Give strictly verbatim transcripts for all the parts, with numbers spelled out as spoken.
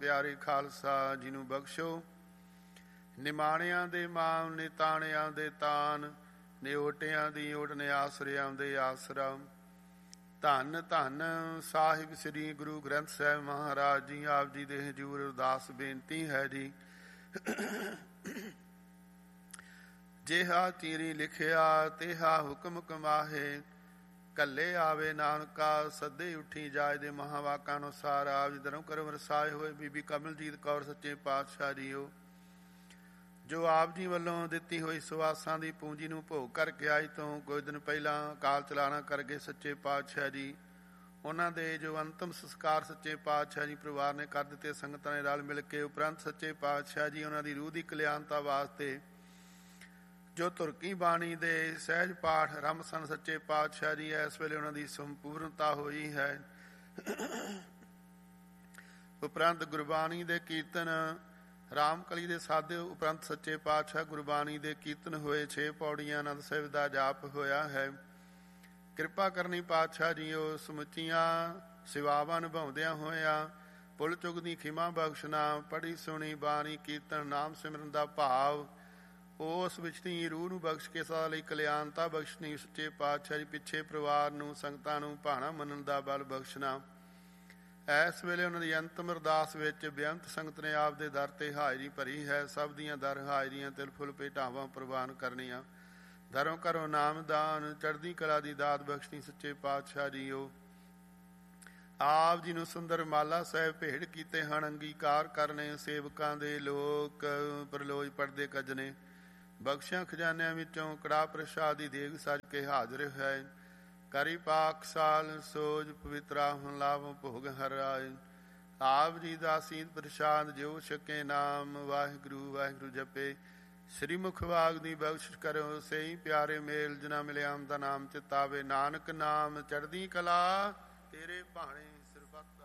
ਪਿਆਰੇ ਖਾਲਸਾ ਜੀ ਨੂੰ ਬਖਸ਼ੋ। ਨਿਮਾਣਿਆਂ ਦੇ ਮਾਮ, ਨਿਤਾਣਿਆਂ ਦੇ ਤਾਨ, ਨਿਓਟਿਆਂ ਦੀ ਓਟ, ਨੇ ਆਸਰਿਆਂ ਦੇ ਆਸਰਾ। ਧੰਨ ਧੰਨ ਸਾਹਿਬ ਸ੍ਰੀ ਗੁਰੂ ਗ੍ਰੰਥ ਸਾਹਿਬ ਮਹਾਰਾਜ ਜੀ। ਆਪ ਜੀ ਦੇ ਹਜ਼ੂਰ ਅਰਦਾਸ ਬੇਨਤੀ ਹੈ ਜੀ। ਜਿਹਾ ਚੀਰੀ ਲਿਖਿਆ ਤੇਹਾ ਹੁਕਮ ਕਮਾਹੇ, ਕੱਲੇ ਆਵੇ ਨਾਨਕਾ ਸੱਦੇ ਉੱਠੀ ਜਾਏ। ਦੇ ਮਹਾਵਾਕਾਂ ਅਨੁਸਾਰ ਆਪ ਜੀ ਦਰੋਂ ਕਰਮ ਵਰਸਾਏ ਹੋਏ ਬੀਬੀ ਕਮਲਜੀਤ ਕੌਰ ਸੱਚੇ ਪਾਤਸ਼ਾਹ ਜੀਓ, ਜੋ ਆਪ ਜੀ ਵੱਲੋਂ ਦਿੱਤੀ ਹੋਈ ਸੁਆਸਾਂ ਦੀ ਪੂੰਜੀ ਨੂੰ ਭੋਗ ਕਰਕੇ ਅੱਜ ਤੋਂ ਕੁਝ ਦਿਨ ਪਹਿਲਾਂ ਅਕਾਲ ਚਲਾਣਾ ਕਰ ਗਏ ਸੱਚੇ ਪਾਤਸ਼ਾਹ ਜੀ, ਉਹਨਾਂ ਦੇ ਜੋ ਅੰਤਮ ਸੰਸਕਾਰ ਸੱਚੇ ਪਾਤਸ਼ਾਹ ਜੀ ਪਰਿਵਾਰ ਨੇ ਕਰ ਦਿੱਤੇ, ਸੰਗਤਾਂ ਨੇ ਰਲ ਮਿਲ ਕੇ। ਉਪਰੰਤ ਸੱਚੇ ਪਾਤਸ਼ਾਹ ਜੀ ਉਹਨਾਂ ਦੀ ਰੂਹ ਦੀ ਕਲਿਆਣਤਾ ਵਾਸਤੇ ਜੋ ਤੁਰਕੀ ਬਾਣੀ ਦੇ ਸਹਿਜ ਪਾਠ ਆਰੰਭ ਸਨ ਸੱਚੇ ਪਾਤਸ਼ਾਹ ਜੀ, ਇਸ ਵੇਲੇ ਉਹਨਾਂ ਦੀ ਸੰਪੂਰਨਤਾ ਹੋਈ ਹੈ। ਉਪਰੰਤ ਗੁਰਬਾਣੀ ਦੇ ਕੀਰਤਨ ਰਾਮ ਕਲੀ ਦੇ ਸਾਧੇ ਉਪਰੰਤ ਸੱਚੇ ਪਾਤਸ਼ਾਹ ਗੁਰਬਾਣੀ ਦੇ ਕੀਰਤਨ ਹੋਏ। ਛੇ ਪੌੜੀਆਂ ਆਨੰਦ ਸਾਹਿਬ ਦਾ ਜਾਪ ਹੋਇਆ ਹੈ। ਕਿਰਪਾ ਕਰਨੀ ਪਾਤਸ਼ਾਹ ਜੀਓ, ਸਮੁੱਚੀਆਂ ਸੇਵਾਵਾਂ ਨਿਭਾਉਂਦਿਆਂ ਹੋਇਆਂ ਪੁੱਲ ਚੁੱਕ ਦੀ ਖਿਮਾ ਬਖਸ਼ਣਾ। ਪੜ੍ਹੀ ਸੁਣੀ ਬਾਣੀ ਕੀਰਤਨ ਨਾਮ ਸਿਮਰਨ ਦਾ ਭਾਵ ਉਸ ਵਿਚਲੀ ਰੂਹ ਨੂੰ ਬਖਸ਼ ਕੇ ਸਦਾ ਲਈ ਕਲਿਆਣਤਾ ਬਖਸ਼ਣੀ ਸੱਚੇ ਪਾਤਸ਼ਾਹ ਜੀ। ਪਿੱਛੇ ਪਰਿਵਾਰ ਨੂੰ ਸੰਗਤਾਂ ਨੂੰ ਭਾਣਾ ਮੰਨਣ ਦਾ ਬਲ ਬਖਸ਼ਣਾ। ਇਸ ਵੇਲੇ ਉਹਨਾਂ ਦੀ ਅੰਤਮ ਅਰਦਾਸ ਵਿੱਚ ਬੇਅੰਤ ਸੰਗਤ ਨੇ ਆਪ ਦੇ ਦਰ ਤੇ ਹਾਜ਼ਰੀ ਭਰੀ ਹੈ। ਸਭ ਦੀਆਂ ਦਰ ਹਾਜ਼ਰੀਆਂ ਤਿਲ ਫੁੱਲ ਭੇਟਾਵਾਂ ਪ੍ਰਵਾਨ ਕਰਨੀਆਂ। ਦਰੋਂ ਘਰੋਂ ਨਾਮਦਾਨ ਚੜ੍ਹਦੀ ਕਲਾ ਦੀ ਦਾਤ ਬਖਸ਼ਣੀ ਸੱਚੇ ਪਾਤਸ਼ਾਹ ਜੀਓ। ਆਪ ਜੀ ਨੂੰ ਸੁੰਦਰ ਮਾਲਾ ਸਾਹਿਬ ਭੇਟ ਕੀਤੇ ਹਨ, ਅੰਗੀਕਾਰ ਕਰਨੇ ਸੇਵਕਾਂ ਦੇ ਲੋਕ ਪ੍ਰਲੋਜ ਪੜਦੇ ਕਜਨੇ। ਬਖਸ਼ਿਆਂ ਖਜ਼ਾਨਿਆਂ ਵਿੱਚੋਂ ਕੜਾਹ ਪ੍ਰਸ਼ਾਦ ਦੀ ਦੇਗ ਸੱਜ ਕੇ ਹਾਜ਼ਰ ਹੈ। ਕਰੀ ਪਾਕ ਸਾਲ ਸੋਜ ਪਵਿੱਤਰਾ ਹੁਣ ਲਾਭ ਭੋਗ ਹਰ ਆਏ। ਆਪ ਜੀ ਦਾ ਸੀਤ ਪ੍ਰਸ਼ਾਦ ਜੋ ਛਕੇ ਨਾਮ, ਵਾਹਿਗੁਰੂ ਵਾਹਿਗੁਰੂ ਜਪੇ। ਸ੍ਰੀ ਮੁਖ ਵਾਗ ਦੀ ਬਖਸ਼ਿਸ਼ ਕਰੋ ਸਹੀ ਪਿਆਰੇ ਮੇਲ, ਜਿਨਾ ਮਿਲਿਆ ਦਾ ਨਾਮ ਚਿਤਾਵੇ। ਨਾਨਕ ਨਾਮ ਚੜ੍ਹਦੀ ਕਲਾ ਤੇਰੇ ਭਾਣੇ ਸਿਰਬਤ।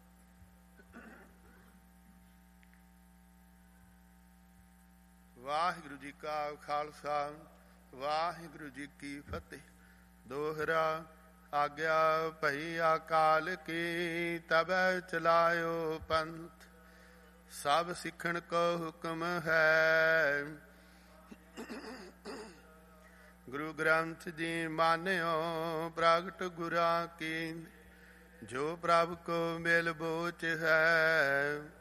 ਵਾਹਿਗੁਰੂ ਜੀ ਕਾ ਖਾਲਸਾ, ਵਾਹਿਗੁਰੂ ਜੀ ਕੀ ਫਤਿਹ। ਦੋਹਰਾ ਆਗਿਆ ਭਈ ਅਕਾਲ ਕੀ, ਤਬੈ ਚਲਾਇਓ ਪੰਥ। ਸਭ ਸਿੱਖਣ ਕੋ ਹੁਕਮ ਹੈ, ਗੁਰੂ ਗ੍ਰੰਥ ਜੀ ਮਾਨਿਓ ਪ੍ਰਗਟ ਗੁਰਾਂ ਕੀ। ਜੋ ਪ੍ਰਭ ਕੋ ਮਿਲ ਬੋਚ ਹੈ,